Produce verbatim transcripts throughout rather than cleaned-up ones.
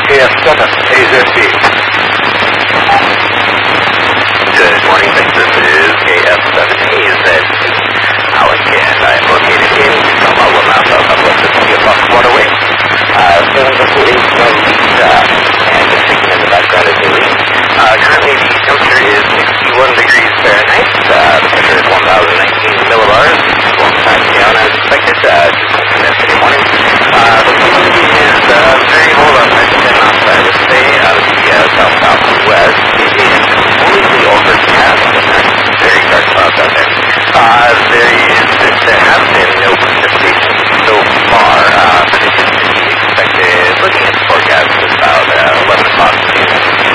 K F seven, A Z B. Good morning, Texas. This is K F seven A Z B. Alec, and I am located in Tacoma, Lamar, south of the City of Fox Waterway. Uh, feeling the is no Lisa, and just speaking in the background is Eileen. Uh, currently the temperature is sixty-one degrees Fahrenheit. Uh, the pressure is one thousand nineteen millibars. One time down as expected, uh, just yesterday morning. Uh, the wind is uh, very low, about five to ten knots, I would say, out of the uh, south-southwest. It is completely overcast, and there's very dark clouds out there. Uh, there is, there has been no precipitation so far, uh, but it is to be expected. Looking at the forecast, it's about uh, eleven o'clock today.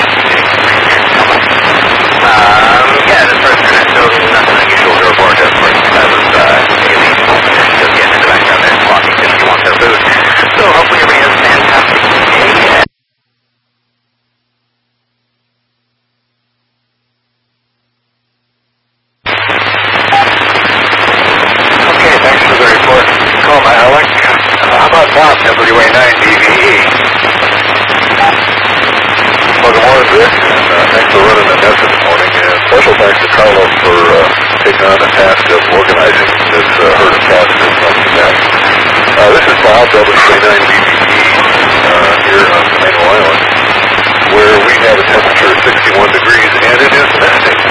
Um, yeah, as far as tonight, so nothing unusual to report. Of course, that was uh, Haley Holman, and she'll get in the background there walking because she wants her food. So hopefully everybody has a fantastic day. Okay, thanks for the report. Tacoma, Alec. Uh, how about Bob, W A nine D V E? Well, good morning, Vic, and uh, thanks for running the nest this morning, and special thanks to Carlos for uh, taking on the task of organizing this uh, herd of cats this month back. Uh, this is Bob, W A nine D V E, uh, here on Camino Island, where we have a temperature of sixty-one degrees, and it is nesting.